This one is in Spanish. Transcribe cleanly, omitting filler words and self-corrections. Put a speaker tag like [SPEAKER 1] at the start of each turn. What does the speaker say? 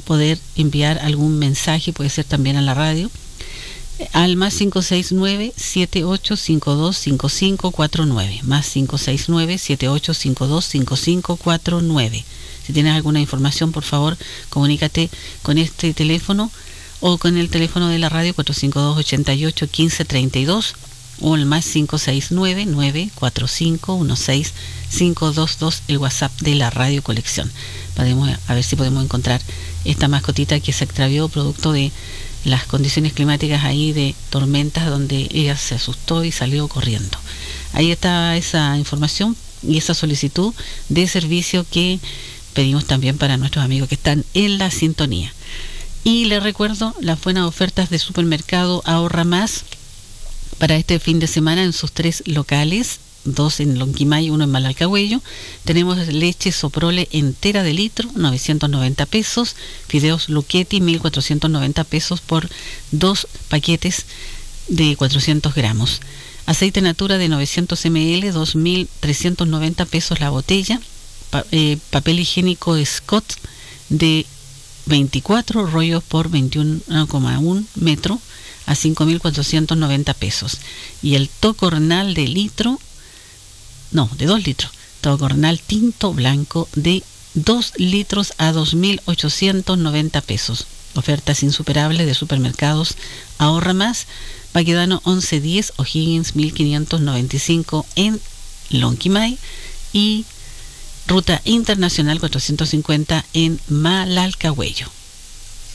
[SPEAKER 1] poder enviar algún mensaje, puede ser también a la radio, al más 569-7852-5549, más 569-7852-5549. Si tienes alguna información, por favor, comunícate con este teléfono o con el teléfono de la radio 452-88-1532 o el más 569-945-16522, el WhatsApp de la Radio Colección. A ver si podemos encontrar esta mascotita que se extravió producto de las condiciones climáticas ahí de tormentas, donde ella se asustó y salió corriendo. Ahí está esa información y esa solicitud de servicio que pedimos también para nuestros amigos que están en la sintonía. Y les recuerdo las buenas ofertas de Supermercado Ahorra Más para este fin de semana en sus 3 locales, 2 en Lonquimay, 1 en Malalcahuello. Tenemos leche Soprole entera de litro, 990 pesos, fideos Lucchetti, 1.490 pesos por 2 paquetes de 400 gramos. Aceite Natura de 900 ml, 2.390 pesos la botella. Papel higiénico Scott de 24 rollos por 21,1 metro a 5.490 pesos. Y el Tocornal de 2 litros. Tocornal tinto blanco de 2 litros a 2.890 pesos. Ofertas insuperables de Supermercados Ahorra Más. Baquedano 1110, O'Higgins 1595 en Lonquimay y Ruta Internacional 450 en Malalcahuello.